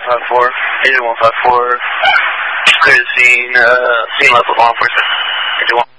154. Agent 154. Clear the scene. Scene left with law enforcement. Agent 1.